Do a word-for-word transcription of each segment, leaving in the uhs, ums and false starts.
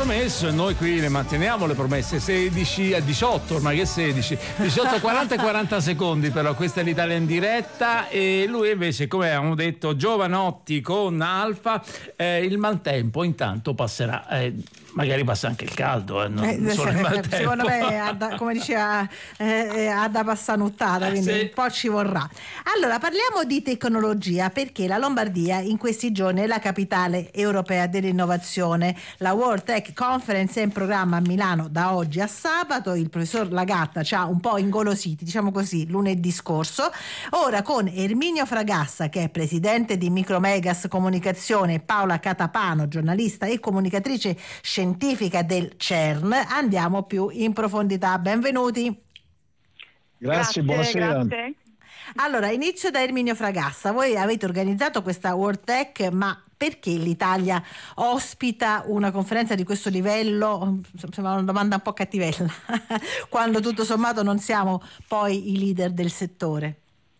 promesso e noi qui le manteniamo le promesse. Sedici a diciotto, ormai che sedici, diciotto quaranta e quaranta secondi, però questa è l'Italia in diretta e lui invece, come avevamo detto, Giovanotti con Alfa. Eh, il maltempo intanto passerà, eh, magari passa anche il caldo, eh, non eh, solo il maltempo. Secondo me, Adda, come diceva, eh, ha da passanuttata, quindi sì, un po' ci vorrà. Allora, parliamo di tecnologia, perché la Lombardia in questi giorni è la capitale europea dell'innovazione. La World Tech Conference è in programma a Milano da oggi a sabato. Il professor Lagatta ci ha un po' ingolositi, diciamo così, lunedì scorso. Ora con Erminio Fragassa, che è presidente di Micromegas Comunicazione, e Paola Catapano, giornalista e comunicatrice scientifica del CERN, andiamo più in profondità. Benvenuti. Grazie, grazie, buonasera. Grazie. Allora, inizio da Erminio Fragassa. Voi avete organizzato questa World Tech, ma perché l'Italia ospita una conferenza di questo livello? Sembra una domanda un po' cattivella, quando tutto sommato non siamo poi i leader del settore.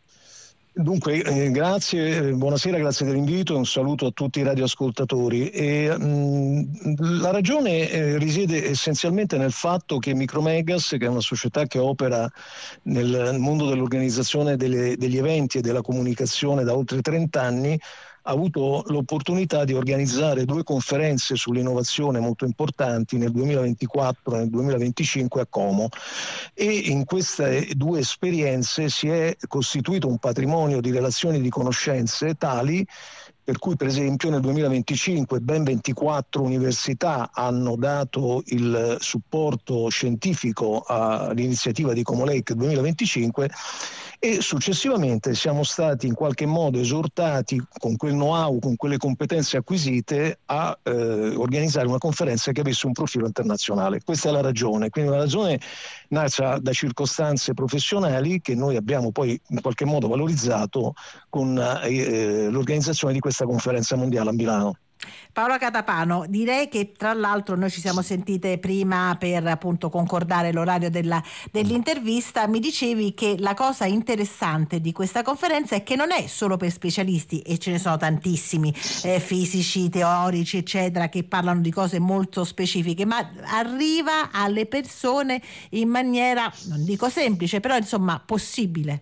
Dunque, eh, grazie, buonasera, grazie dell'invito e un saluto a tutti i radioascoltatori. E, mh, la ragione eh, risiede essenzialmente nel fatto che Micromegas, che è una società che opera nel mondo dell'organizzazione delle, degli eventi e della comunicazione da oltre trenta anni, ha avuto l'opportunità di organizzare due conferenze sull'innovazione molto importanti nel duemilaventiquattro e nel duemilaventicinque a Como, e in queste due esperienze si è costituito un patrimonio di relazioni e di conoscenze tali per cui, per esempio, nel duemilaventicinque ben ventiquattro università hanno dato il supporto scientifico all'iniziativa di Como Lake duemilaventicinque, e successivamente siamo stati in qualche modo esortati, con quel know-how, con quelle competenze acquisite, a eh, organizzare una conferenza che avesse un profilo internazionale. Questa è la ragione, quindi una ragione nata da circostanze professionali che noi abbiamo poi in qualche modo valorizzato con eh, l'organizzazione di questa conferenza mondiale a Milano. Paola Catapano, direi che tra l'altro noi ci siamo sentite prima per appunto concordare l'orario della, dell'intervista. Mi dicevi che la cosa interessante di questa conferenza è che non è solo per specialisti, e ce ne sono tantissimi, eh, fisici, teorici eccetera, che parlano di cose molto specifiche, ma arriva alle persone in maniera, non dico semplice, però insomma possibile.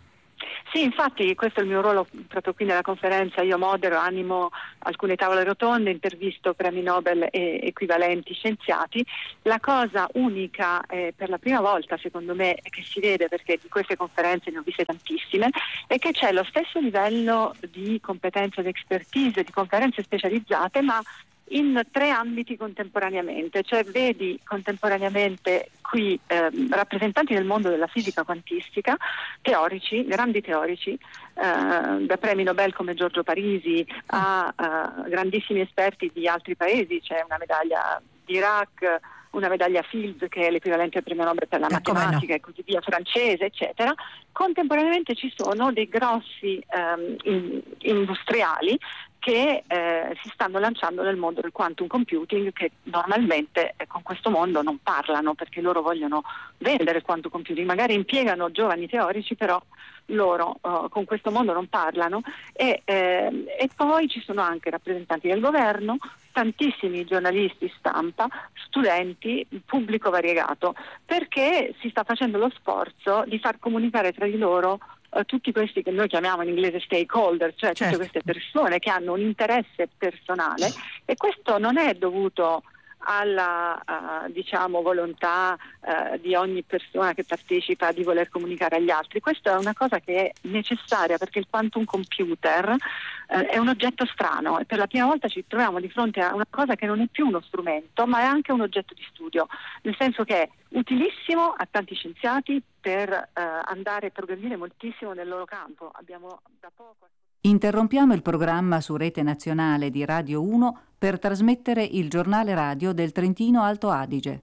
Sì, infatti questo è il mio ruolo proprio qui nella conferenza. Io modero, animo alcune tavole rotonde, intervisto premi Nobel e equivalenti scienziati. La cosa unica, eh, per la prima volta secondo me, che si vede, perché di queste conferenze ne ho viste tantissime, è che c'è lo stesso livello di competenza ed expertise di conferenze specializzate, ma in tre ambiti contemporaneamente. Cioè vedi contemporaneamente qui ehm, rappresentanti del mondo della fisica quantistica, teorici, grandi teorici, eh, da premi Nobel come Giorgio Parisi a, a grandissimi esperti di altri paesi. C'è una medaglia di Iraq, una medaglia Fields, che è l'equivalente al premio Nobel per la eh, matematica, no. e così via, francese, eccetera. Contemporaneamente ci sono dei grossi ehm, in, industriali che eh, si stanno lanciando nel mondo del quantum computing, che normalmente eh, con questo mondo non parlano, perché loro vogliono vendere il quantum computing, magari impiegano giovani teorici, però loro uh, con questo mondo non parlano. E, eh, e poi ci sono anche rappresentanti del governo, tantissimi giornalisti, stampa, studenti, pubblico variegato, perché si sta facendo lo sforzo di far comunicare tra di loro Uh, tutti questi che noi chiamiamo in inglese stakeholder, cioè certo, tutte queste persone che hanno un interesse personale, e questo non è dovuto alla uh, diciamo volontà uh, di ogni persona che partecipa di voler comunicare agli altri. Questa è una cosa che è necessaria, perché il quantum computer uh, è un oggetto strano, e per la prima volta ci troviamo di fronte a una cosa che non è più uno strumento, ma è anche un oggetto di studio, nel senso che è utilissimo a tanti scienziati per uh, andare a progredire moltissimo nel loro campo. Abbiamo da poco Interrompiamo il programma su Rete Nazionale di Radio uno per trasmettere il giornale radio del Trentino Alto Adige.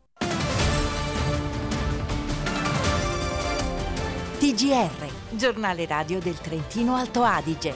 T G R, giornale radio del Trentino Alto Adige.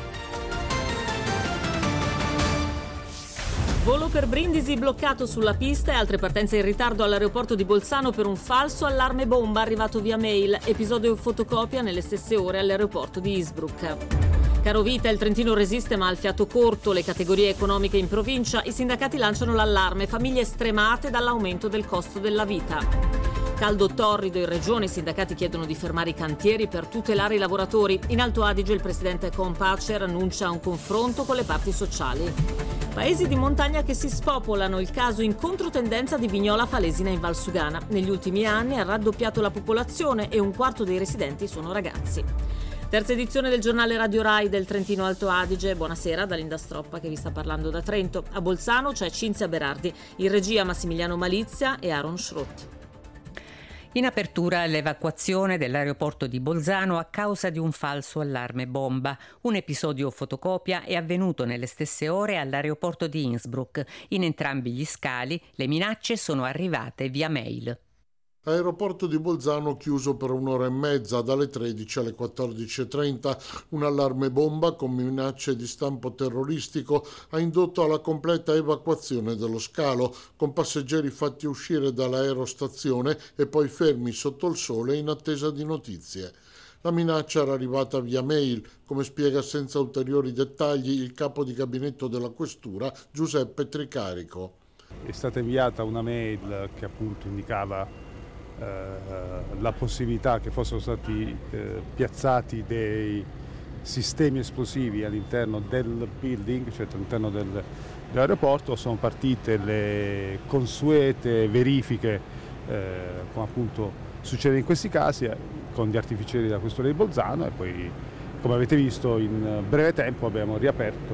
Volo per Brindisi bloccato sulla pista e altre partenze in ritardo all'aeroporto di Bolzano per un falso allarme bomba arrivato via mail. Episodio fotocopia nelle stesse ore all'aeroporto di Innsbruck. Caro vita, il Trentino resiste ma ha il fiato corto, le categorie economiche in provincia, i sindacati lanciano l'allarme, famiglie stremate dall'aumento del costo della vita. Caldo torrido in regione, i sindacati chiedono di fermare i cantieri per tutelare i lavoratori. In Alto Adige il presidente Compacer annuncia un confronto con le parti sociali. Paesi di montagna che si spopolano, il caso in controtendenza di Vignola Falesina in Valsugana. Negli ultimi anni ha raddoppiato la popolazione e un quarto dei residenti sono ragazzi. Terza edizione del giornale Radio Rai del Trentino Alto Adige. Buonasera da Linda Stroppa che vi sta parlando da Trento. A Bolzano c'è Cinzia Berardi, in regia Massimiliano Malizia e Aaron Schrott. In apertura l'evacuazione dell'aeroporto di Bolzano a causa di un falso allarme bomba. Un episodio fotocopia è avvenuto nelle stesse ore all'aeroporto di Innsbruck. In entrambi gli scali le minacce sono arrivate via mail. Aeroporto di Bolzano chiuso per un'ora e mezza, dalle tredici alle quattordici e trenta. Un allarme bomba con minacce di stampo terroristico ha indotto alla completa evacuazione dello scalo, con passeggeri fatti uscire dall'aerostazione e poi fermi sotto il sole in attesa di notizie. La minaccia era arrivata via mail, come spiega senza ulteriori dettagli il capo di gabinetto della questura Giuseppe Tricarico. È stata inviata una mail che appunto indicava la possibilità che fossero stati eh, piazzati dei sistemi esplosivi all'interno del building, cioè all'interno del, dell'aeroporto. Sono partite le consuete verifiche, eh, come appunto succede in questi casi, eh, con gli artificieri della questura di Bolzano, e poi, come avete visto, in breve tempo abbiamo riaperto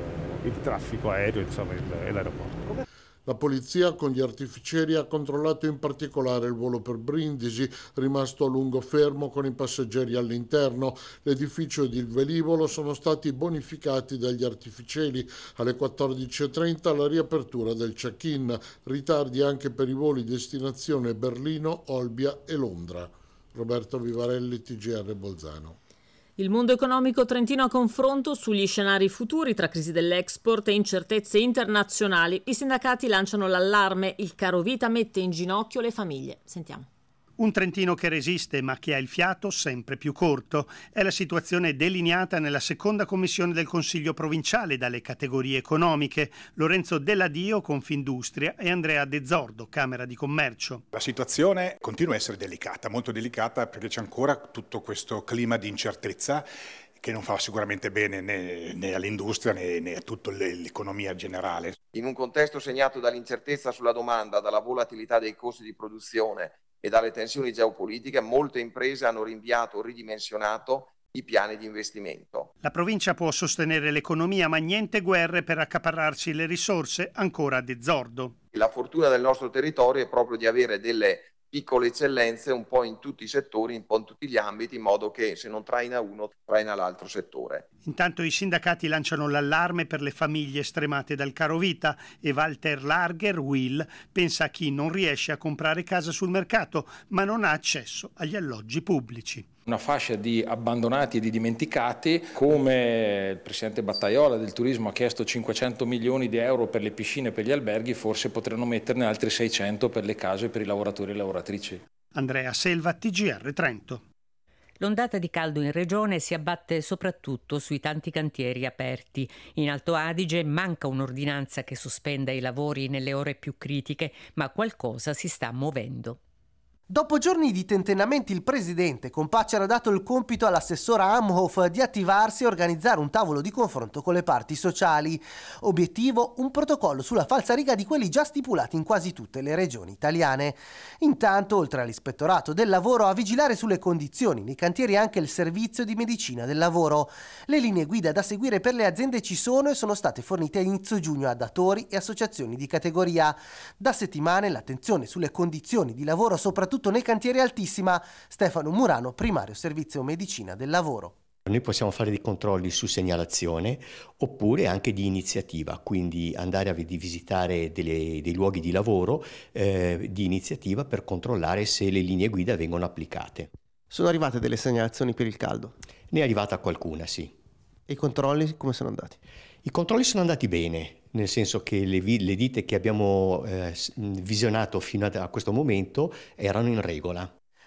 il traffico aereo, insomma, e l'aeroporto. La polizia con gli artificieri ha controllato in particolare il volo per Brindisi, rimasto a lungo fermo con i passeggeri all'interno. L'edificio ed il velivolo sono stati bonificati dagli artificieri. Alle quattordici e trenta la riapertura del check-in, ritardi anche per i voli destinazione Berlino, Olbia e Londra. Roberto Vivarelli, T G R Bolzano. Il mondo economico trentino a confronto sugli scenari futuri tra crisi dell'export e incertezze internazionali. I sindacati lanciano l'allarme, il caro vita mette in ginocchio le famiglie. Sentiamo. Un Trentino che resiste ma che ha il fiato sempre più corto. È la situazione delineata nella seconda commissione del Consiglio provinciale dalle categorie economiche. Lorenzo Delladio, Confindustria, e Andrea De Zordo, Camera di Commercio. La situazione continua a essere delicata, molto delicata, perché c'è ancora tutto questo clima di incertezza che non fa sicuramente bene né, né all'industria né, né a tutta l'economia generale. In un contesto segnato dall'incertezza sulla domanda, dalla volatilità dei costi di produzione e dalle tensioni geopolitiche, molte imprese hanno rinviato o ridimensionato i piani di investimento. La provincia può sostenere l'economia, ma niente guerre per accaparrarsi le risorse, ancora De Zordo. La fortuna del nostro territorio è proprio di avere delle piccole eccellenze un po' in tutti i settori, un po' in tutti gli ambiti, in modo che se non traina uno, traina l'altro settore. Intanto i sindacati lanciano l'allarme per le famiglie stremate dal caro vita e Walter Larger, Will, pensa a chi non riesce a comprare casa sul mercato, ma non ha accesso agli alloggi pubblici. Una fascia di abbandonati e di dimenticati, come il presidente Battaiola del turismo ha chiesto cinquecento milioni di euro per le piscine e per gli alberghi, forse potranno metterne altri seicento per le case per i lavoratori e lavoratrici. Andrea Selva, T G R Trento. L'ondata di caldo in regione si abbatte soprattutto sui tanti cantieri aperti. In Alto Adige manca un'ordinanza che sospenda i lavori nelle ore più critiche, ma qualcosa si sta muovendo. Dopo giorni di tentennamenti il presidente Compacer ha dato il compito all'assessora Amhof di attivarsi e organizzare un tavolo di confronto con le parti sociali. Obiettivo: un protocollo sulla falsariga di quelli già stipulati in quasi tutte le regioni italiane. Intanto, oltre all'ispettorato del lavoro, a vigilare sulle condizioni nei cantieri anche il servizio di medicina del lavoro. Le linee guida da seguire per le aziende ci sono e sono state fornite a inizio giugno a datori e associazioni di categoria. Da settimane l'attenzione sulle condizioni di lavoro, soprattutto nei cantieri, altissima. Stefano Murano, primario servizio medicina del lavoro. Noi possiamo fare dei controlli su segnalazione oppure anche di iniziativa, quindi andare a visitare delle, dei luoghi di lavoro eh, di iniziativa per controllare se le linee guida vengono applicate. Sono arrivate delle segnalazioni per il caldo? Ne è arrivata qualcuna, sì. E i controlli come sono andati? I controlli sono andati bene, nel senso che le, le ditte che abbiamo eh, visionato fino a questo momento erano in regola.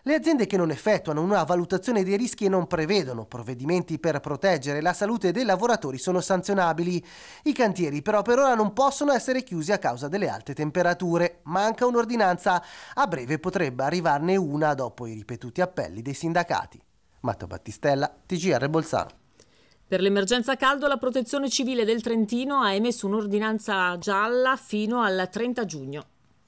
Le aziende che non effettuano una valutazione dei rischi e non prevedono provvedimenti per proteggere la salute dei lavoratori sono sanzionabili. I cantieri però per ora non possono essere chiusi a causa delle alte temperature. Manca un'ordinanza. A breve potrebbe arrivarne una dopo i ripetuti appelli dei sindacati. Matteo Battistella, T G R Bolzano. Per l'emergenza caldo la Protezione Civile del Trentino ha emesso un'ordinanza gialla fino al trenta giugno.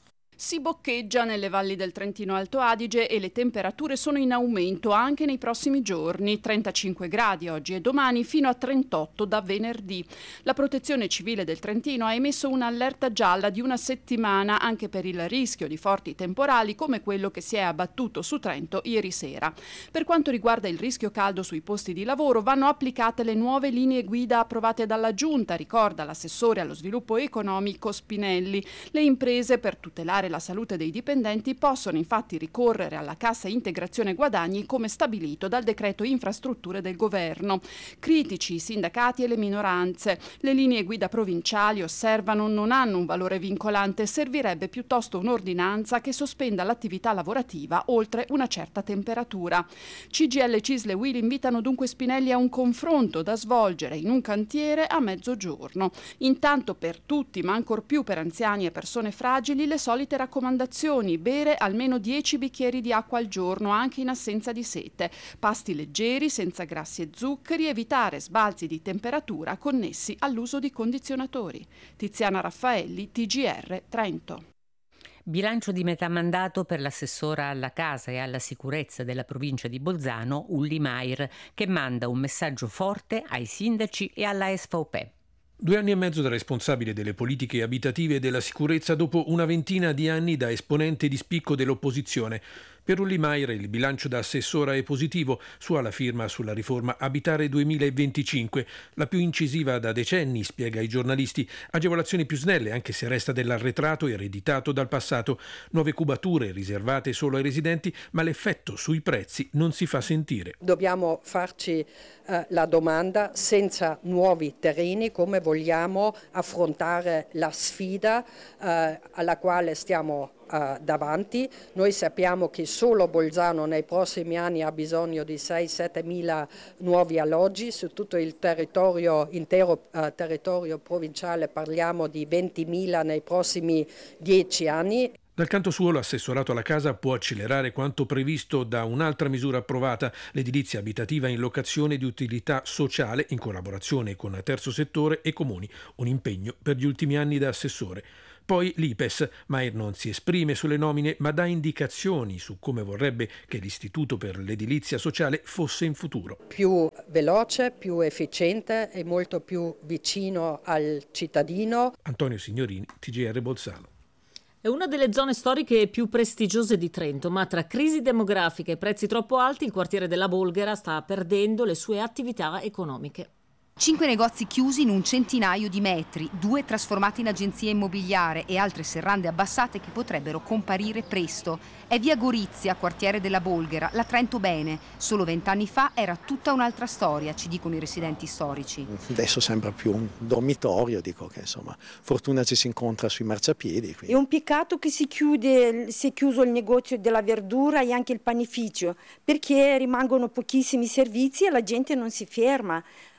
Si boccheggia nelle valli del Trentino Alto Adige e le temperature sono in aumento anche nei prossimi giorni, trentacinque gradi oggi e domani fino a trentotto da venerdì. La Protezione Civile del Trentino ha emesso un'allerta gialla di una settimana anche per il rischio di forti temporali come quello che si è abbattuto su Trento ieri sera. Per quanto riguarda il rischio caldo sui posti di lavoro vanno applicate le nuove linee guida approvate dalla Giunta, ricorda l'assessore allo sviluppo economico Spinelli. Le imprese per tutelare la salute dei dipendenti possono infatti ricorrere alla cassa integrazione guadagni come stabilito dal decreto infrastrutture del governo. Critici i sindacati e le minoranze. Le linee guida provinciali, osservano, non hanno un valore vincolante, servirebbe piuttosto un'ordinanza che sospenda l'attività lavorativa oltre una certa temperatura. C G I L, C I S L e U I L invitano dunque Spinelli a un confronto da svolgere in un cantiere a mezzogiorno. Intanto per tutti, ma ancor più per anziani e persone fragili, le solite raccomandazioni: bere almeno dieci bicchieri di acqua al giorno anche in assenza di sete, pasti leggeri senza grassi e zuccheri, evitare sbalzi di temperatura connessi all'uso di condizionatori. Tiziana Raffaelli, T G R Trento. Bilancio di metà mandato per l'assessora alla casa e alla sicurezza della provincia di Bolzano, Ulli Mair, che manda un messaggio forte ai sindaci e alla S V P. Due anni e mezzo da responsabile delle politiche abitative e della sicurezza dopo una ventina di anni da esponente di spicco dell'opposizione. Per Ulli Mair il bilancio da assessora è positivo, sua la firma sulla riforma Abitare duemilaventicinque, la più incisiva da decenni, spiega ai giornalisti, agevolazioni più snelle anche se resta dell'arretrato ereditato dal passato, nuove cubature riservate solo ai residenti, ma l'effetto sui prezzi non si fa sentire. Dobbiamo farci eh, la domanda: senza nuovi terreni come vogliamo affrontare la sfida eh, alla quale stiamo Uh, davanti. Noi sappiamo che solo Bolzano nei prossimi anni ha bisogno di sei sette mila nuovi alloggi, su tutto il territorio, intero uh, territorio provinciale parliamo di ventimila nei prossimi dieci anni. Dal canto suo l'assessorato alla casa può accelerare quanto previsto da un'altra misura approvata, l'edilizia abitativa in locazione di utilità sociale in collaborazione con terzo settore e comuni, un impegno per gli ultimi anni da assessore. Poi l'I P E S, Mair non si esprime sulle nomine ma dà indicazioni su come vorrebbe che l'Istituto per l'edilizia sociale fosse in futuro. Più veloce, più efficiente e molto più vicino al cittadino. Antonio Signorini, T G R Bolzano. È una delle zone storiche più prestigiose di Trento, ma tra crisi demografica e prezzi troppo alti il quartiere della Bolghera sta perdendo le sue attività economiche. Cinque negozi chiusi in un centinaio di metri, due trasformati in agenzia immobiliare e altre serrande abbassate che potrebbero comparire presto. È via Gorizia, quartiere della Bolghera, la Trento bene. Solo vent'anni fa era tutta un'altra storia, ci dicono i residenti storici. Adesso sembra più un dormitorio, dico che insomma, fortuna ci si incontra sui marciapiedi. Quindi. È un peccato che si chiude, si è chiuso il negozio della verdura e anche il panificio, perché rimangono pochissimi servizi e la gente non si ferma.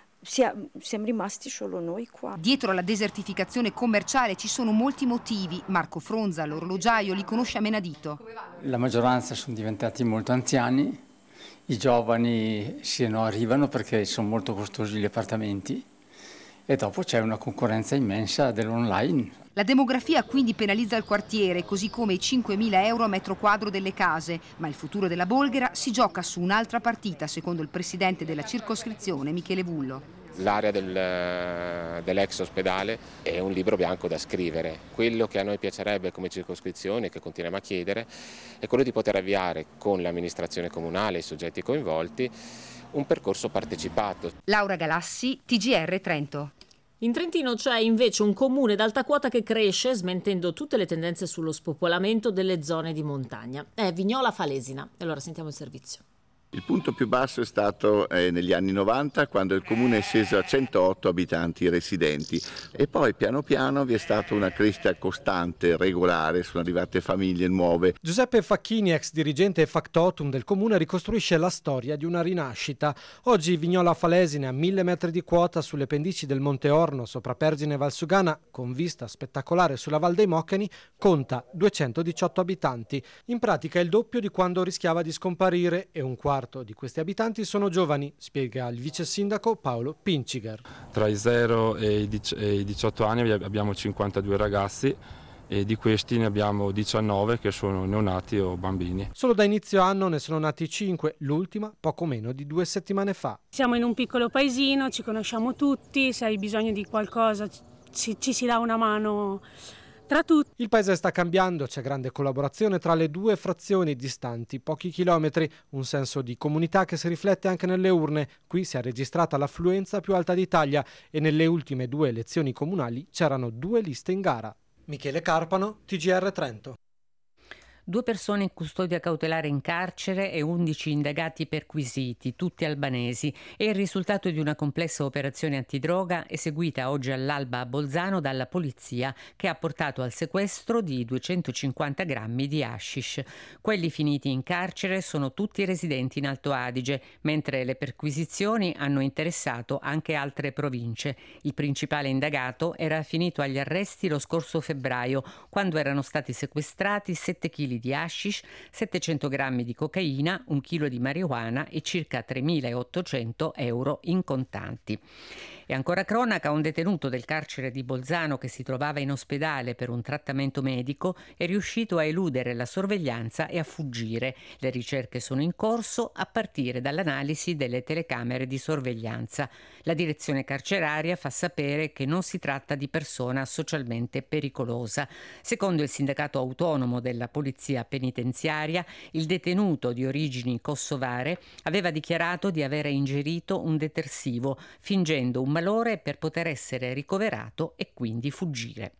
Siamo rimasti solo noi qua. Dietro alla desertificazione commerciale ci sono molti motivi. Marco Fronza, l'orologiaio, li conosce a menadito. La maggioranza sono diventati molto anziani, i giovani sì, no, arrivano perché sono molto costosi gli appartamenti e dopo c'è una concorrenza immensa dell'online. La demografia quindi penalizza il quartiere, così come i cinquemila euro a metro quadro delle case, ma il futuro della Bolghera si gioca su un'altra partita, secondo il presidente della circoscrizione Michele Vullo. L'area del, dell'ex ospedale è un libro bianco da scrivere. Quello che a noi piacerebbe come circoscrizione, che continuiamo a chiedere, è quello di poter avviare con l'amministrazione comunale e i soggetti coinvolti un percorso partecipato. Laura Galassi, T G R Trento. In Trentino c'è invece un comune d'alta quota che cresce, smentendo tutte le tendenze sullo spopolamento delle zone di montagna. È Vignola Falesina. Allora sentiamo il servizio. Il punto più basso è stato eh, negli anni novanta, quando il comune è sceso a centootto abitanti residenti, e poi piano piano vi è stata una crescita costante, regolare, sono arrivate famiglie nuove. Giuseppe Facchini, ex dirigente factotum del comune, ricostruisce la storia di una rinascita. Oggi Vignola Falesine, a mille metri di quota sulle pendici del Monte Orno, sopra Pergine e Valsugana, con vista spettacolare sulla Val dei Moccheni, conta duecentodiciotto abitanti. In pratica è il doppio di quando rischiava di scomparire, e un quarto di questi abitanti sono giovani, spiega il vice sindaco Paolo Pinciger. Tra i zero e i diciotto anni abbiamo cinquantadue ragazzi, e di questi ne abbiamo diciannove che sono neonati o bambini. Solo da inizio anno ne sono nati cinque, l'ultima poco meno di due settimane fa. Siamo in un piccolo paesino, ci conosciamo tutti, se hai bisogno di qualcosa ci, ci si dà una mano tra tutti. Il paese sta cambiando, c'è grande collaborazione tra le due frazioni distanti pochi chilometri, un senso di comunità che si riflette anche nelle urne. Qui si è registrata l'affluenza più alta d'Italia e nelle ultime due elezioni comunali c'erano due liste in gara. Michele Carpano, T G R Trento. Due persone in custodia cautelare in carcere e undici indagati perquisiti, tutti albanesi. È il risultato di una complessa operazione antidroga eseguita oggi all'alba a Bolzano dalla polizia, che ha portato al sequestro di duecentocinquanta grammi di hashish. Quelli finiti in carcere sono tutti residenti in Alto Adige, mentre le perquisizioni hanno interessato anche altre province. Il principale indagato era finito agli arresti lo scorso febbraio, quando erano stati sequestrati sette chili di hashish, settecento grammi di cocaina, un chilo di marijuana e circa tremilaottocento euro in contanti. E ancora cronaca, un detenuto del carcere di Bolzano che si trovava in ospedale per un trattamento medico è riuscito a eludere la sorveglianza e a fuggire. Le ricerche sono in corso a partire dall'analisi delle telecamere di sorveglianza. La direzione carceraria fa sapere che non si tratta di persona socialmente pericolosa. Secondo il sindacato autonomo della polizia penitenziaria, il detenuto di origini kosovare aveva dichiarato di avere ingerito un detersivo, fingendo un malore per poter essere ricoverato e quindi fuggire.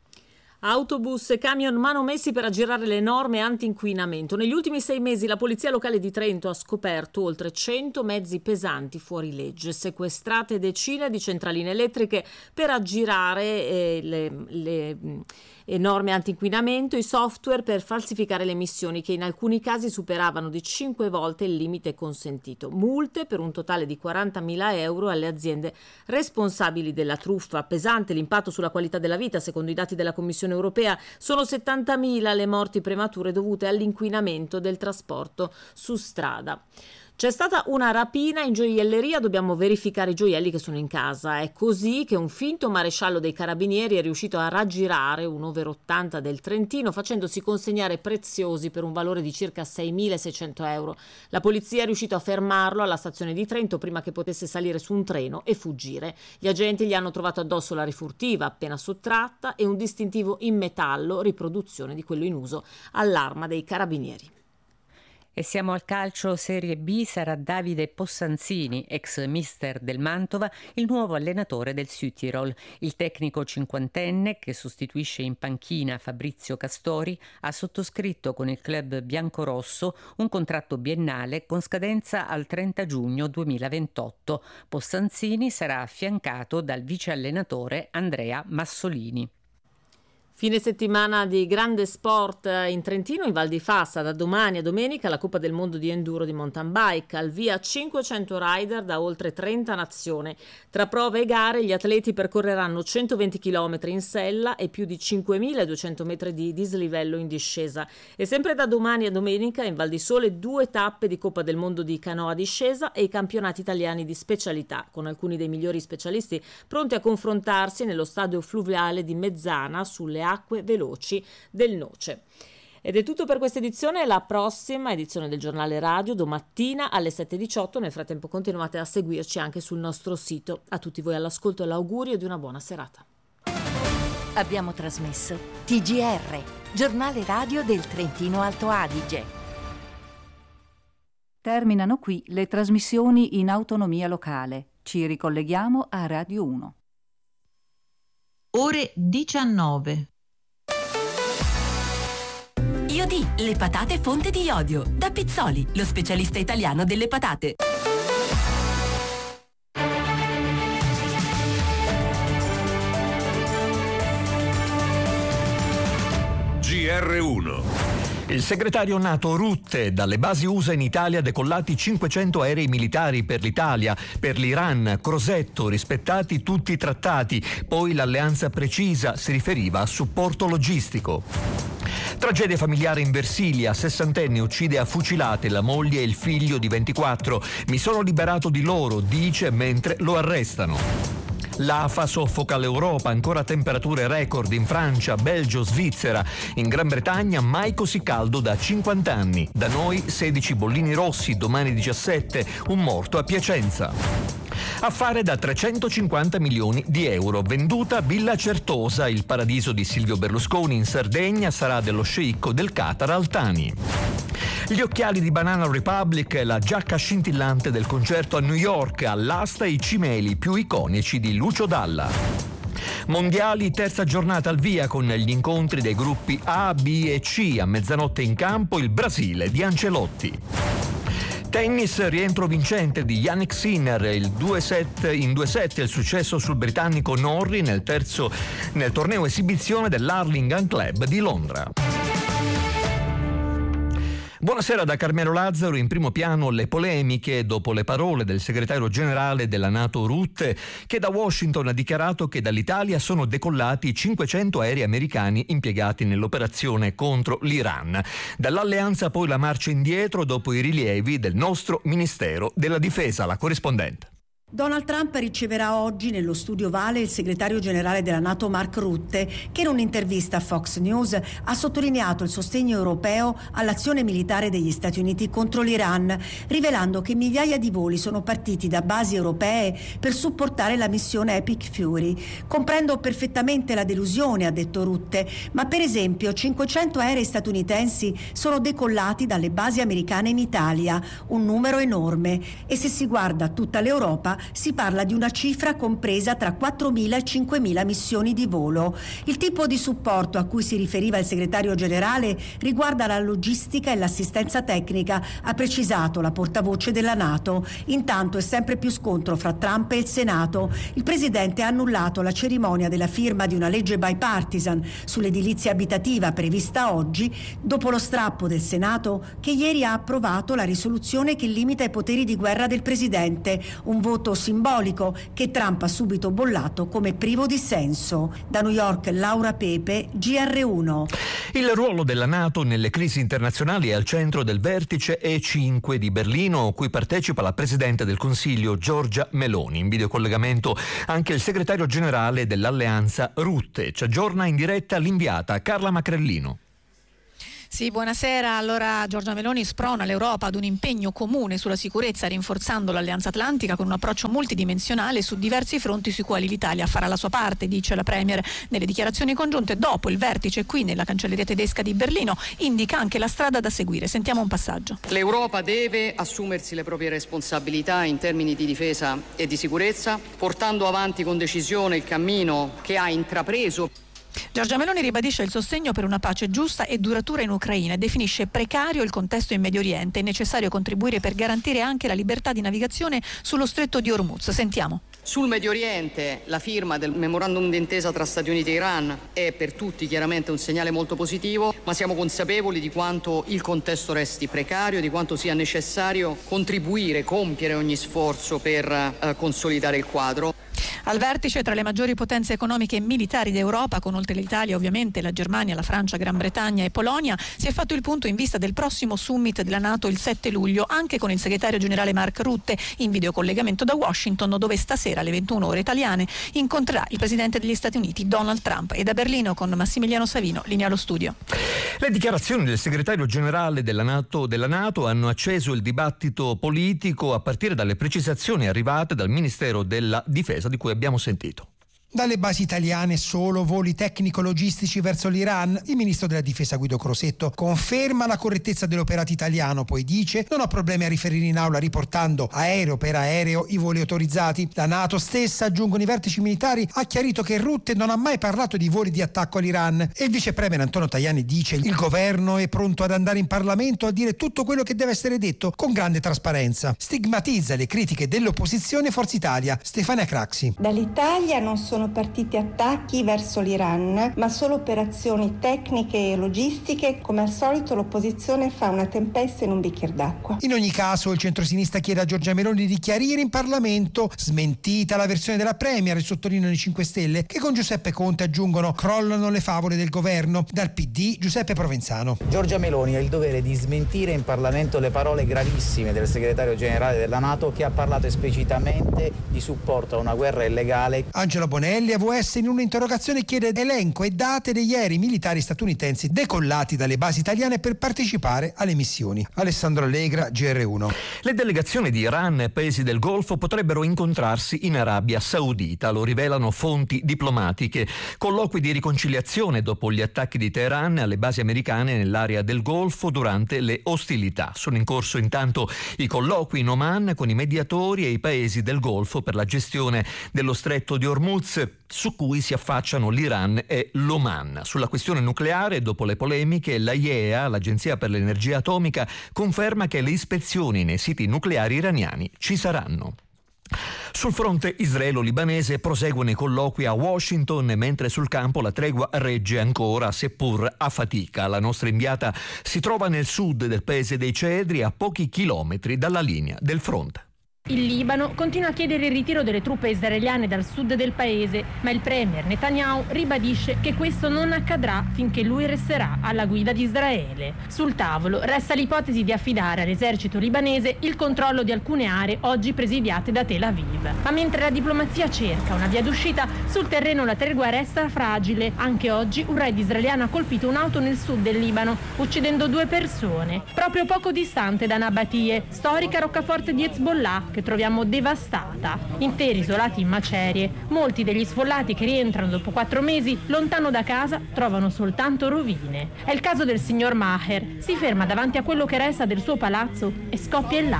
Autobus e camion manomessi per aggirare le norme anti-inquinamento. Negli ultimi sei mesi la Polizia Locale di Trento ha scoperto oltre cento mezzi pesanti fuori legge, sequestrate decine di centraline elettriche per aggirare eh, le, le eh, norme anti-inquinamento, i software per falsificare le emissioni che in alcuni casi superavano di cinque volte il limite consentito. Multe per un totale di quarantamila euro alle aziende responsabili della truffa. Pesante l'impatto sulla qualità della vita, secondo i dati della Commissione europea. Sono settantamila le morti premature dovute all'inquinamento del trasporto su strada. C'è stata una rapina in gioielleria, dobbiamo verificare i gioielli che sono in casa. È così che un finto maresciallo dei carabinieri è riuscito a raggirare un over ottanta del Trentino, facendosi consegnare preziosi per un valore di circa seimilaseicento euro. La polizia è riuscita a fermarlo alla stazione di Trento prima che potesse salire su un treno e fuggire. Gli agenti gli hanno trovato addosso la rifurtiva appena sottratta e un distintivo in metallo, riproduzione di quello in uso all'arma dei carabinieri. E siamo al calcio Serie B, sarà Davide Possanzini, ex mister del Mantova, il nuovo allenatore del Südtirol. Il tecnico cinquantenne, che sostituisce in panchina Fabrizio Castori, ha sottoscritto con il club biancorosso un contratto biennale con scadenza al trenta giugno duemilaventotto. Possanzini sarà affiancato dal vice allenatore Andrea Massolini. Fine settimana di grande sport in Trentino, in Val di Fassa. Da domani a domenica la Coppa del Mondo di Enduro di mountain bike, al via cinquecento rider da oltre trenta nazioni. Tra prove e gare gli atleti percorreranno centoventi chilometri in sella e più di cinquemiladuecento metri di dislivello in discesa. E sempre da domani a domenica in Val di Sole due tappe di Coppa del Mondo di canoa discesa e i campionati italiani di specialità, con alcuni dei migliori specialisti pronti a confrontarsi nello stadio fluviale di Mezzana sulle acque veloci del Noce. Ed è tutto per questa edizione. La prossima edizione del Giornale Radio domattina alle sette e diciotto. Nel frattempo continuate a seguirci anche sul nostro sito. A tutti voi all'ascolto e l'augurio di una buona serata. Abbiamo trasmesso T G R, Giornale Radio del Trentino Alto Adige. Terminano qui le trasmissioni in autonomia locale. Ci ricolleghiamo a Radio uno. Ore diciannove. Iodì, le patate fonte di iodio. Da Pizzoli, lo specialista italiano delle patate. G R uno. Il segretario NATO Rutte, dalle basi U S A in Italia decollati cinquecento aerei militari per l'Italia, per l'Iran, Crosetto, rispettati tutti i trattati, poi l'alleanza precisa, si riferiva a supporto logistico. Tragedia familiare in Versilia, sessantenne uccide a fucilate la moglie e il figlio di ventiquattro. Mi sono liberato di loro, dice mentre lo arrestano. L'Afa soffoca l'Europa, ancora temperature record in Francia, Belgio, Svizzera. In Gran Bretagna mai così caldo da cinquanta anni. Da noi sedici bollini rossi, domani diciassette, un morto a Piacenza. Affare da trecentocinquanta milioni di euro, venduta Villa Certosa, il paradiso di Silvio Berlusconi in Sardegna, sarà dello sceicco del Qatar Al Thani. Gli occhiali di Banana Republic e la giacca scintillante del concerto a New York, all'asta i cimeli più iconici di Lucio Dalla. Mondiali, terza giornata al via con gli incontri dei gruppi A, B e C. A mezzanotte in campo il Brasile di Ancelotti. Tennis, rientro vincente di Jannik Sinner, il due set in due set, il successo sul britannico Norrie nel terzo nel torneo esibizione dell'Arlington Club di Londra. Buonasera da Carmelo Lazzaro. In primo piano le polemiche dopo le parole del segretario generale della NATO Rutte, che da Washington ha dichiarato che dall'Italia sono decollati cinquecento aerei americani impiegati nell'operazione contro l'Iran. Dall'alleanza poi la marcia indietro dopo i rilievi del nostro Ministero della Difesa. La corrispondente. Donald Trump riceverà oggi nello studio Vale il segretario generale della NATO Mark Rutte, che in un'intervista a Fox News ha sottolineato il sostegno europeo all'azione militare degli Stati Uniti contro l'Iran, rivelando che migliaia di voli sono partiti da basi europee per supportare la missione Epic Fury. Comprendo perfettamente la delusione, ha detto Rutte, ma per esempio cinquecento aerei statunitensi sono decollati dalle basi americane in Italia, un numero enorme, e se si guarda tutta l'Europa si parla di una cifra compresa tra quattromila e cinquemila missioni di volo. Il tipo di supporto a cui si riferiva il segretario generale riguarda la logistica e l'assistenza tecnica, ha precisato la portavoce della NATO. Intanto è sempre più scontro fra Trump e il Senato. Il presidente ha annullato la cerimonia della firma di una legge bipartisan sull'edilizia abitativa prevista oggi, dopo lo strappo del Senato che ieri ha approvato la risoluzione che limita i poteri di guerra del presidente, un voto simbolico che Trump ha subito bollato come privo di senso. Da New York, Laura Pepe, G R uno. Il ruolo della NATO nelle crisi internazionali è al centro del vertice E cinque di Berlino, cui partecipa la Presidente del Consiglio Giorgia Meloni. In videocollegamento anche il segretario generale dell'Alleanza Rutte. Ci aggiorna in diretta l'inviata Carla Macrellino. Sì, buonasera. Allora Giorgia Meloni sprona l'Europa ad un impegno comune sulla sicurezza, rinforzando l'Alleanza Atlantica con un approccio multidimensionale su diversi fronti sui quali l'Italia farà la sua parte, dice la Premier nelle dichiarazioni congiunte dopo il vertice qui nella cancelleria tedesca di Berlino. Indica anche la strada da seguire. Sentiamo un passaggio. L'Europa deve assumersi le proprie responsabilità in termini di difesa e di sicurezza, portando avanti con decisione il cammino che ha intrapreso. Giorgia Meloni ribadisce il sostegno per una pace giusta e duratura in Ucraina e definisce precario il contesto in Medio Oriente. È necessario contribuire per garantire anche la libertà di navigazione sullo stretto di Hormuz. Sentiamo. Sul Medio Oriente la firma del memorandum d'intesa tra Stati Uniti e Iran è per tutti chiaramente un segnale molto positivo, ma siamo consapevoli di quanto il contesto resti precario, di quanto sia necessario contribuire, compiere ogni sforzo per eh, consolidare il quadro. Al vertice tra le maggiori potenze economiche e militari d'Europa, con oltre l'Italia ovviamente la Germania, la Francia, Gran Bretagna e Polonia, si è fatto il punto in vista del prossimo summit della NATO il sette luglio, anche con il segretario generale Mark Rutte in videocollegamento da Washington, dove stasera alle ventuno ore italiane incontrerà il presidente degli Stati Uniti Donald Trump. E da Berlino con Massimiliano Savino, linea allo studio. Le dichiarazioni del segretario generale della NATO, della NATO hanno acceso il dibattito politico a partire dalle precisazioni arrivate dal Ministero della Difesa di cui abbiamo sentito. Dalle basi italiane solo voli tecnico-logistici verso l'Iran. Il ministro della difesa Guido Crosetto conferma la correttezza dell'operato italiano, poi dice: non ho problemi a riferire in aula riportando aereo per aereo i voli autorizzati. La NATO stessa, aggiungono i vertici militari, ha chiarito che Rutte non ha mai parlato di voli di attacco all'Iran, e il vice premier Antonio Tajani dice: il governo è pronto ad andare in Parlamento a dire tutto quello che deve essere detto con grande trasparenza. Stigmatizza le critiche dell'opposizione Forza Italia. Stefania Craxi. Dall'Italia non sono partiti attacchi verso l'Iran, ma solo operazioni tecniche e logistiche. Come al solito l'opposizione fa una tempesta in un bicchiere d'acqua. In ogni caso il centrosinistra chiede a Giorgia Meloni di chiarire in Parlamento, smentita la versione della Premier, e sottolineano i cinque Stelle, che con Giuseppe Conte, aggiungono, crollano le favole del governo. Dal P D Giuseppe Provenzano. Giorgia Meloni ha il dovere di smentire in Parlamento le parole gravissime del segretario generale della NATO, che ha parlato esplicitamente di supporto a una guerra illegale. Angelo Bonelli, A V S, in un'interrogazione chiede elenco e date degli aerei militari statunitensi decollati dalle basi italiane per partecipare alle missioni. Alessandro Allegra, G R uno. Le delegazioni di Iran e paesi del Golfo potrebbero incontrarsi in Arabia Saudita, lo rivelano fonti diplomatiche. Colloqui di riconciliazione dopo gli attacchi di Teheran alle basi americane nell'area del Golfo durante le ostilità. Sono in corso intanto i colloqui in Oman con i mediatori e i paesi del Golfo per la gestione dello stretto di Hormuz, su cui si affacciano l'Iran e l'Oman. Sulla questione nucleare, dopo le polemiche, l'A I E A, l'Agenzia per l'Energia Atomica, conferma che le ispezioni nei siti nucleari iraniani ci saranno. Sul fronte israelo-libanese proseguono i colloqui a Washington, mentre sul campo la tregua regge ancora, seppur a fatica. La nostra inviata si trova nel sud del paese dei Cedri, a pochi chilometri dalla linea del fronte. Il Libano continua a chiedere il ritiro delle truppe israeliane dal sud del paese, ma il premier Netanyahu ribadisce che questo non accadrà finché lui resterà alla guida di Israele. Sul tavolo resta l'ipotesi di affidare all'esercito libanese il controllo di alcune aree oggi presidiate da Tel Aviv. Ma mentre la diplomazia cerca una via d'uscita, sul terreno la tregua resta fragile. Anche oggi un raid israeliano ha colpito un'auto nel sud del Libano, uccidendo due persone, proprio poco distante da Nabatie, storica roccaforte di Hezbollah, che troviamo devastata. Interi isolati in macerie. Molti degli sfollati che rientrano dopo quattro mesi lontano da casa trovano soltanto rovine. È il caso del signor Maher. Si ferma davanti a quello che resta del suo palazzo e scoppia in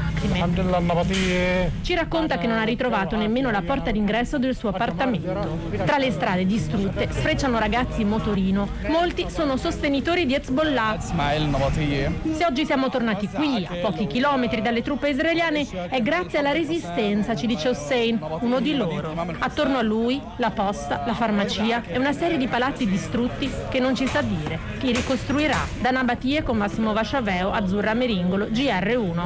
lacrime. Ci racconta che non ha ritrovato nemmeno la porta d'ingresso del suo appartamento. Tra le strade distrutte sfrecciano ragazzi in motorino. Molti sono sostenitori di Hezbollah. Se oggi siamo tornati qui, a pochi chilometri dalle truppe israeliane, è grazie alla resistenza, ci dice Hossein, uno di loro. Attorno a lui la posta, la farmacia e una serie di palazzi distrutti che non ci sa dire chi ricostruirà. Da Nabatie con Massimo Vasciaveo, Azzurra Meringolo, G R uno.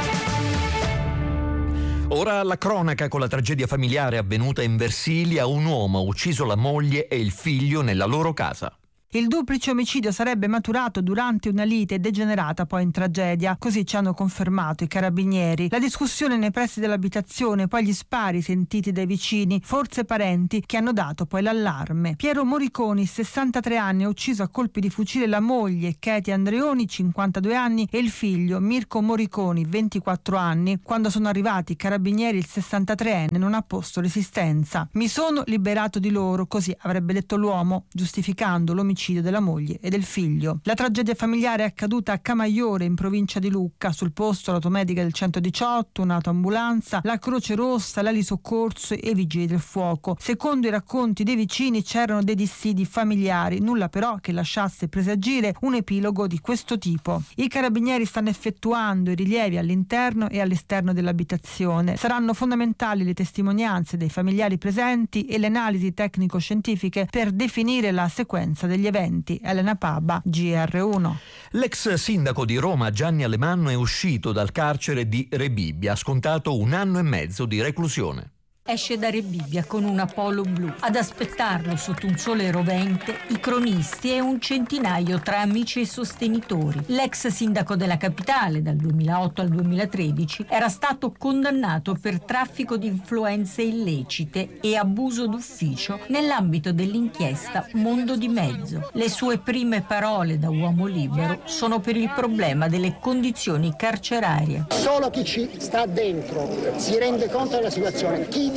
Ora la cronaca con la tragedia familiare avvenuta in Versilia. Un uomo ha ucciso la moglie e il figlio nella loro casa. Il duplice omicidio sarebbe maturato durante una lite degenerata poi in tragedia, così ci hanno confermato i carabinieri. La discussione nei pressi dell'abitazione, poi gli spari sentiti dai vicini, forse parenti, che hanno dato poi l'allarme. Piero Moriconi, sessantatré anni, ha ucciso a colpi di fucile la moglie Katie Andreoni, cinquantadue anni, e il figlio Mirko Moriconi, ventiquattro anni. Quando sono arrivati i carabinieri, il sessantatreenne non ha posto resistenza. Mi sono liberato di loro, così avrebbe detto l'uomo, giustificando l'omicidio della moglie e del figlio. La tragedia familiare è accaduta a Camaiore, in provincia di Lucca. Sul posto l'automedica del centodiciotto, un'autoambulanza, la Croce Rossa, l'Ali Soccorso e i vigili del fuoco. Secondo i racconti dei vicini c'erano dei dissidi familiari, nulla però che lasciasse presagire un epilogo di questo tipo. I carabinieri stanno effettuando i rilievi all'interno e all'esterno dell'abitazione. Saranno fondamentali le testimonianze dei familiari presenti e le analisi tecnico-scientifiche per definire la sequenza degli eventi. Elena Pabba, G R uno. L'ex sindaco di Roma Gianni Alemanno è uscito dal carcere di Rebibbia, ha scontato un anno e mezzo di reclusione. Esce da Rebibbia con una polo blu. Ad aspettarlo sotto un sole rovente i cronisti e un centinaio tra amici e sostenitori. L'ex sindaco della capitale dal duemilaotto al duemilatredici era stato condannato per traffico di influenze illecite e abuso d'ufficio nell'ambito dell'inchiesta Mondo di Mezzo. Le sue prime parole da uomo libero sono per il problema delle condizioni carcerarie. Solo chi ci sta dentro si rende conto della situazione. Chi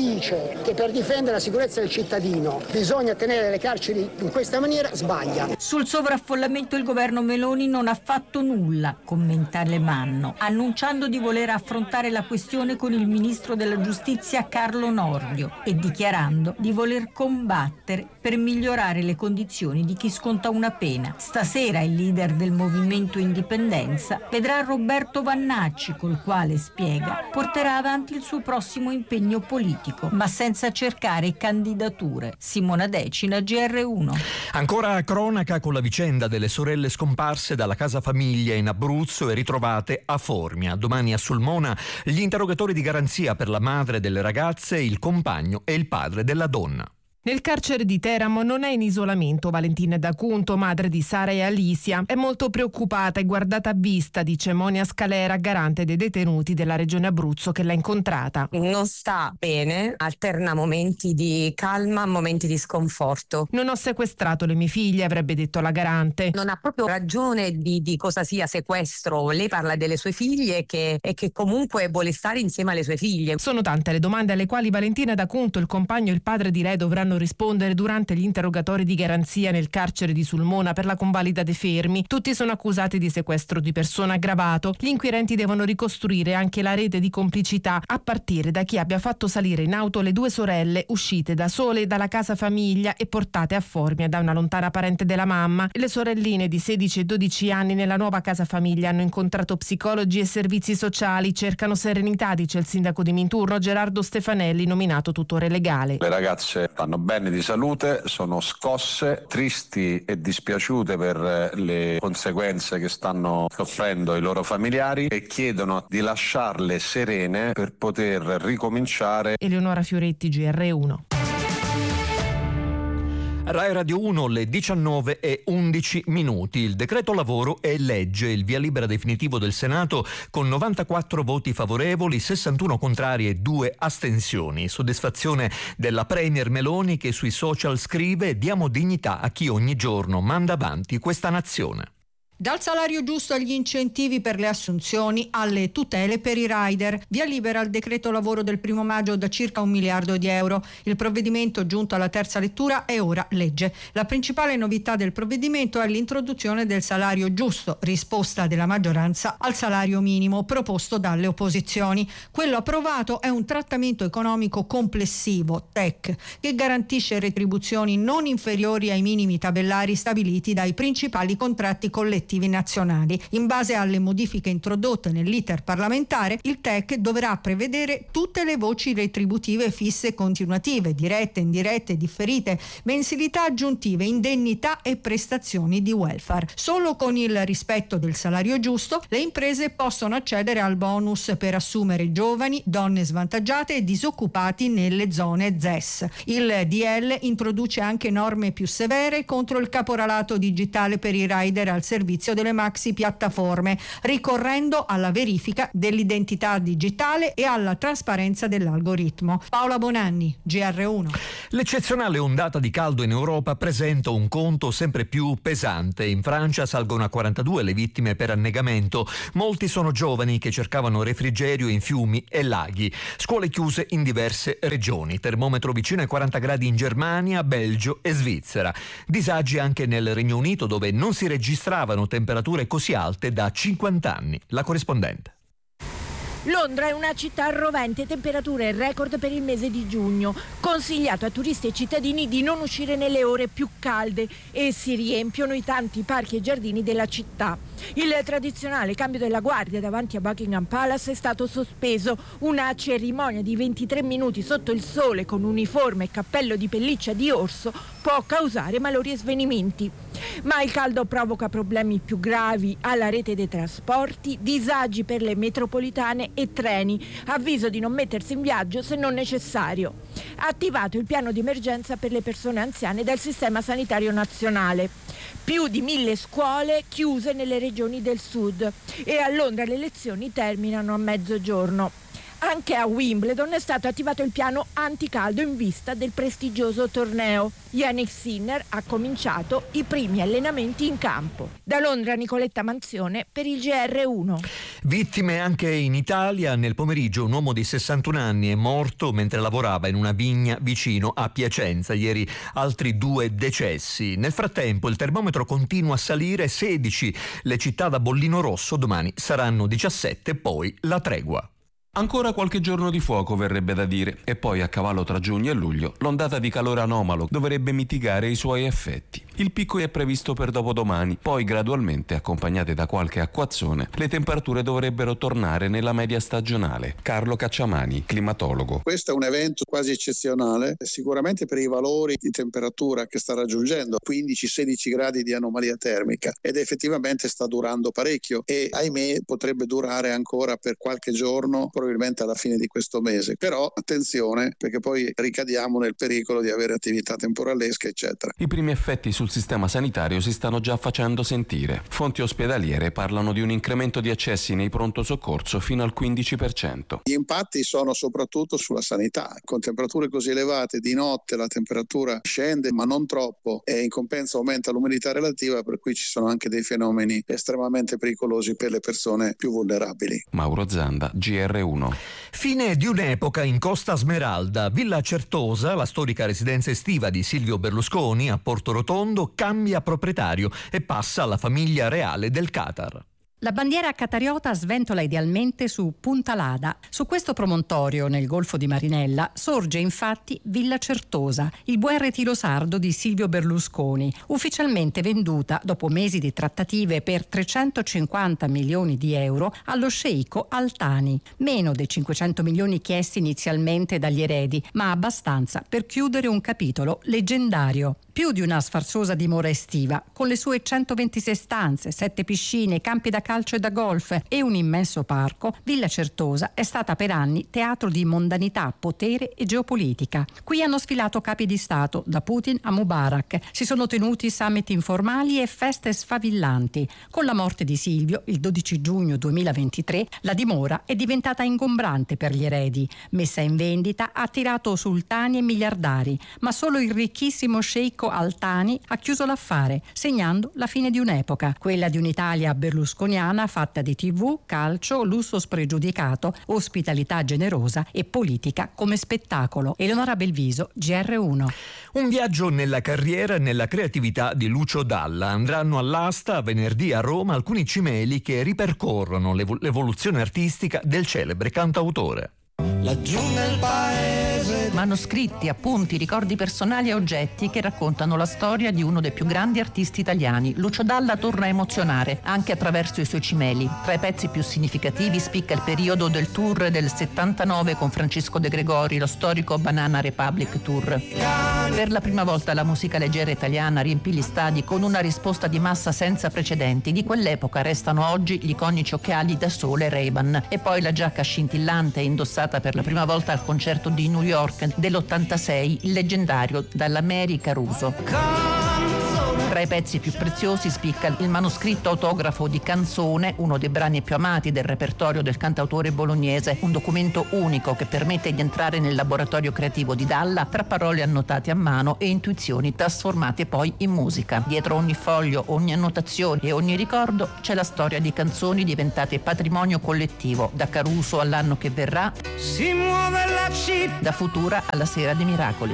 dice che per difendere la sicurezza del cittadino bisogna tenere le carceri in questa maniera sbaglia. Sul sovraffollamento il governo Meloni non ha fatto nulla, commenta Alemanno, annunciando di voler affrontare la questione con il ministro della giustizia Carlo Nordio e dichiarando di voler combattere per migliorare le condizioni di chi sconta una pena. Stasera il leader del Movimento Indipendenza vedrà Roberto Vannacci, col quale, spiega, porterà avanti il suo prossimo impegno politico, ma senza cercare candidature. Simona Decina, G R uno. Ancora cronaca con la vicenda delle sorelle scomparse dalla casa famiglia in Abruzzo e ritrovate a Formia. Domani a Sulmona gli interrogatori di garanzia per la madre delle ragazze, il compagno e il padre della donna. Nel carcere di Teramo non è in isolamento Valentina D'Acunto, madre di Sara e Alicia. È molto preoccupata e guardata a vista, dice Monia Scalera, garante dei detenuti della regione Abruzzo che l'ha incontrata. Non sta bene, alterna momenti di calma, momenti di sconforto. Non ho sequestrato le mie figlie, avrebbe detto la garante. Non ha proprio ragione di, di cosa sia sequestro. Lei parla delle sue figlie che, e che comunque vuole stare insieme alle sue figlie. Sono tante le domande alle quali Valentina D'Acunto, il compagno e il padre di lei dovranno rispondere durante gli interrogatori di garanzia nel carcere di Sulmona per la convalida dei fermi. Tutti sono accusati di sequestro di persona aggravato. Gli inquirenti devono ricostruire anche la rete di complicità, a partire da chi abbia fatto salire in auto le due sorelle uscite da sole dalla casa famiglia e portate a Formia da una lontana parente della mamma. Le sorelline di sedici e dodici anni nella nuova casa famiglia hanno incontrato psicologi e servizi sociali, cercano serenità, dice il sindaco di Minturno Gerardo Stefanelli, nominato tutore legale. Le ragazze vanno bene di salute, sono scosse, tristi e dispiaciute per le conseguenze che stanno soffrendo i loro familiari e chiedono di lasciarle serene per poter ricominciare. Eleonora Fioretti, G R uno. Rai Radio uno, le diciannove e undici minuti. Il decreto lavoro è legge, il via libera definitivo del Senato con novantaquattro voti favorevoli, sessantuno contrari e due astensioni. Soddisfazione della Premier Meloni che sui social scrive: diamo dignità a chi ogni giorno manda avanti questa nazione. Dal salario giusto agli incentivi per le assunzioni, alle tutele per i rider. Via libera al decreto lavoro del primo maggio da circa un miliardo di euro. Il provvedimento, giunto alla terza lettura, è ora legge. La principale novità del provvedimento è l'introduzione del salario giusto, risposta della maggioranza al salario minimo proposto dalle opposizioni. Quello approvato è un trattamento economico complessivo, T E C, che garantisce retribuzioni non inferiori ai minimi tabellari stabiliti dai principali contratti collettivi nazionali. In base alle modifiche introdotte nell'iter parlamentare, il T E C dovrà prevedere tutte le voci retributive fisse e continuative, dirette, indirette, differite, mensilità aggiuntive, indennità e prestazioni di welfare. Solo con il rispetto del salario giusto le imprese possono accedere al bonus per assumere giovani, donne svantaggiate e disoccupati nelle zone Z E S. Il D L introduce anche norme più severe contro il caporalato digitale per i rider al servizio delle maxi piattaforme, ricorrendo alla verifica dell'identità digitale e alla trasparenza dell'algoritmo. Paola Bonanni, G R uno. L'eccezionale ondata di caldo in Europa presenta un conto sempre più pesante. In Francia salgono a quarantadue le vittime per annegamento. Molti sono giovani che cercavano refrigerio in fiumi e laghi. Scuole chiuse in diverse regioni. Termometro vicino ai quaranta gradi in Germania, Belgio e Svizzera. Disagi anche nel Regno Unito, dove non si registravano temperature così alte da cinquanta anni. La corrispondente. Londra è una città rovente, temperature record per il mese di giugno. Consigliato a turisti e cittadini di non uscire nelle ore più calde e si riempiono i tanti parchi e giardini della città. Il tradizionale cambio della guardia davanti a Buckingham Palace è stato sospeso. Una cerimonia di ventitré minuti sotto il sole con uniforme e cappello di pelliccia di orso può causare malori e svenimenti. Ma il caldo provoca problemi più gravi alla rete dei trasporti, disagi per le metropolitane e treni, avviso di non mettersi in viaggio se non necessario. Attivato il piano di emergenza per le persone anziane dal sistema sanitario nazionale. Più di mille scuole chiuse nelle regioni del sud e a Londra le lezioni terminano a mezzogiorno. Anche a Wimbledon è stato attivato il piano anticaldo in vista del prestigioso torneo. Jannik Sinner ha cominciato i primi allenamenti in campo. Da Londra Nicoletta Manzione per il G R uno. Vittime anche in Italia. Nel pomeriggio un uomo di sessantuno anni è morto mentre lavorava in una vigna vicino a Piacenza. Ieri altri due decessi. Nel frattempo il termometro continua a salire, sedici le città da bollino rosso, domani saranno diciassette, poi la tregua. Ancora qualche giorno di fuoco, verrebbe da dire, e poi a cavallo tra giugno e luglio l'ondata di calore anomalo dovrebbe mitigare i suoi effetti. Il picco è previsto per dopodomani, poi gradualmente, accompagnate da qualche acquazzone, le temperature dovrebbero tornare nella media stagionale. Carlo Cacciamani, climatologo. Questo è un evento quasi eccezionale, sicuramente per i valori di temperatura che sta raggiungendo, quindici sedici gradi di anomalia termica, ed effettivamente sta durando parecchio e ahimè potrebbe durare ancora per qualche giorno, probabilmente alla fine di questo mese. Però attenzione, perché poi ricadiamo nel pericolo di avere attività temporalesche eccetera. I primi effetti sul sistema sanitario si stanno già facendo sentire. Fonti ospedaliere parlano di un incremento di accessi nei pronto soccorso fino al quindici per cento. Gli impatti sono soprattutto sulla sanità. Con temperature così elevate di notte la temperatura scende ma non troppo e in compenso aumenta l'umidità relativa, per cui ci sono anche dei fenomeni estremamente pericolosi per le persone più vulnerabili. Mauro Zanda, G R uno. Fine di un'epoca in Costa Smeralda. Villa Certosa, la storica residenza estiva di Silvio Berlusconi a Porto Rotondo, cambia proprietario e passa alla famiglia reale del Qatar. La bandiera qatariota sventola idealmente su Punta Lada. Su questo promontorio, nel Golfo di Marinella, sorge infatti Villa Certosa, il buon retiro sardo di Silvio Berlusconi, ufficialmente venduta dopo mesi di trattative per trecentocinquanta milioni di euro allo sceicco Al Thani, meno dei cinquecento milioni chiesti inizialmente dagli eredi, ma abbastanza per chiudere un capitolo leggendario. Più di una sfarzosa dimora estiva, con le sue centoventisei stanze, sette piscine, campi da calcio e da golf e un immenso parco, Villa Certosa è stata per anni teatro di mondanità, potere e geopolitica. Qui hanno sfilato capi di Stato, da Putin a Mubarak. Si sono tenuti summit informali e feste sfavillanti. Con la morte di Silvio, il dodici giugno duemilaventitré, la dimora è diventata ingombrante per gli eredi. Messa in vendita, ha attirato sultani e miliardari, ma solo il ricchissimo sceicco Al Thani ha chiuso l'affare, segnando la fine di un'epoca, quella di un'Italia berlusconiana fatta di tivù, calcio, lusso spregiudicato, ospitalità generosa e politica come spettacolo. Eleonora Belviso, G R uno. Un viaggio nella carriera e nella creatività di Lucio Dalla. Andranno all'asta venerdì a Roma alcuni cimeli che ripercorrono l'evo- l'evoluzione artistica del celebre cantautore. Laggiù nel paese. Manoscritti, appunti, ricordi personali e oggetti che raccontano la storia di uno dei più grandi artisti italiani. Lucio Dalla torna a emozionare anche attraverso i suoi cimeli. Tra i pezzi più significativi spicca il periodo del tour del settantanove con Francisco De Gregori, lo storico Banana Republic Tour. Per la prima volta la musica leggera italiana riempì gli stadi con una risposta di massa senza precedenti. Di quell'epoca restano oggi gli iconici occhiali da sole Ray-Ban e poi la giacca scintillante indossata per la prima volta al concerto di New York dell'ottantasei, il leggendario Dall'America Ruso. Tra i pezzi più preziosi spicca il manoscritto autografo di Canzone, uno dei brani più amati del repertorio del cantautore bolognese, un documento unico che permette di entrare nel laboratorio creativo di Dalla tra parole annotate a mano e intuizioni trasformate poi in musica. Dietro ogni foglio, ogni annotazione e ogni ricordo c'è la storia di canzoni diventate patrimonio collettivo, da Caruso all'anno che verrà, Si muove la città. da Futura alla Sera dei Miracoli.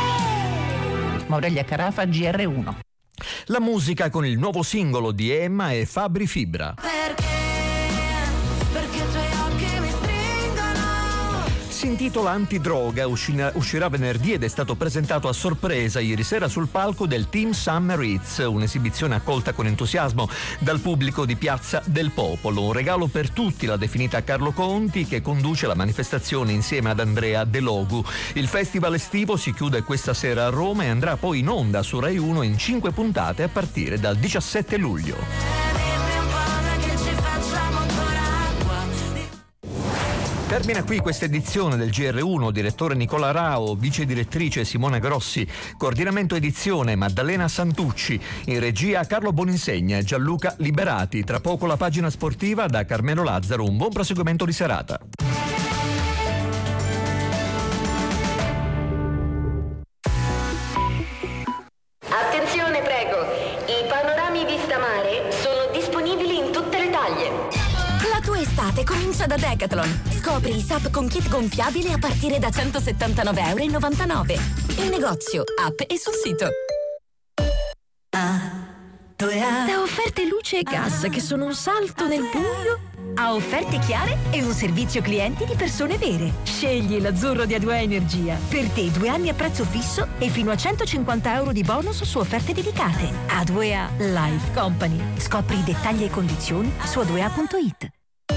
Maurelia Carafa, G R uno. La musica con il nuovo singolo di Emma e Fabri Fibra. Perché? Perché i tuoi occhi mi stringono. Si intitola Antidroga, uscirà, uscirà venerdì ed è stato presentato a sorpresa ieri sera sul palco del Team Summer Hits, un'esibizione accolta con entusiasmo dal pubblico di Piazza del Popolo. Un regalo per tutti, l'ha definita Carlo Conti, che conduce la manifestazione insieme ad Andrea De Logu. Il festival estivo si chiude questa sera a Roma e andrà poi in onda su Rai uno in cinque puntate a partire dal diciassette luglio. Termina qui questa edizione del G R uno, direttore Nicola Rao, vice direttrice Simona Grossi, coordinamento edizione Maddalena Santucci, in regia Carlo Boninsegna e Gianluca Liberati. Tra poco la pagina sportiva da Carmelo Lazzaro, un buon proseguimento di serata. L'estate comincia da Decathlon. Scopri i S A P con kit gonfiabile a partire da centosettantanove euro e novantanove. In negozio, app e sul sito. Da offerte luce e gas che sono un salto nel buio A offerte chiare e un servizio clienti di persone vere. Scegli l'azzurro di A due A Energia. Per te due anni a prezzo fisso e fino a centocinquanta euro di bonus su offerte dedicate. A due A Life Company. Scopri i dettagli e condizioni su a due a punto it.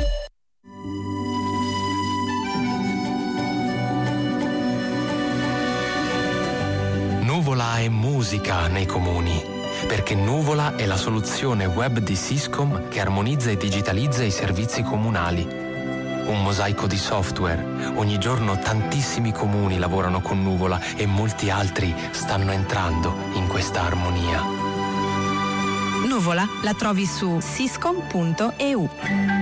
Nuvola è musica nei comuni, perché Nuvola è la soluzione web di Syscom che armonizza e digitalizza i servizi comunali. Un mosaico di software. Ogni giorno tantissimi comuni lavorano con Nuvola e molti altri stanno entrando in questa armonia. Nuvola la trovi su syscom punto e u.